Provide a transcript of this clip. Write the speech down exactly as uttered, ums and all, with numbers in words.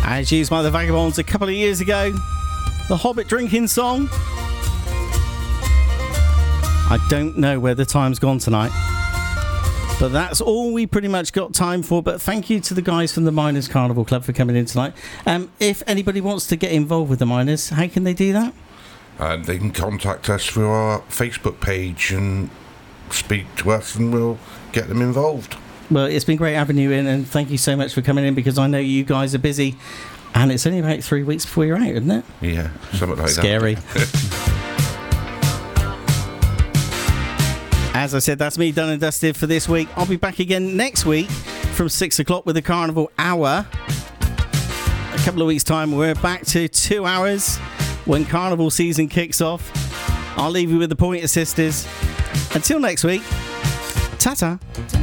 As used by the Vagabonds a couple of years ago, the Hobbit drinking song. I don't know where the time's gone tonight, but that's all we pretty much got time for. But thank you to the guys from the Miners Carnival Club for coming in tonight. Um, if anybody wants to get involved with the Miners, how can they do that? And they can contact us through our Facebook page and speak to us, and we'll get them involved. Well, it's been great having you in, and thank you so much for coming in, because I know you guys are busy, and it's only about three weeks before you're out, isn't it? Yeah, something like Scary. that. Scary. As I said, that's me done and dusted for this week. I'll be back again next week from six o'clock with the Carnival Hour. A couple of weeks' time, we're back to two hours when Carnival season kicks off. I'll leave you with the Pointer Sisters. Until next week, ta-ta.